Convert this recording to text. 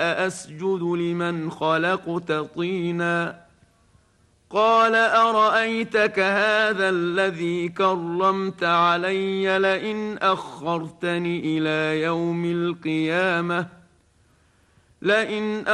أأسجد لمن خلقت طينا قال أرأيتك هذا الذي كرمت علي لئن أخرتني إلى يوم القيامة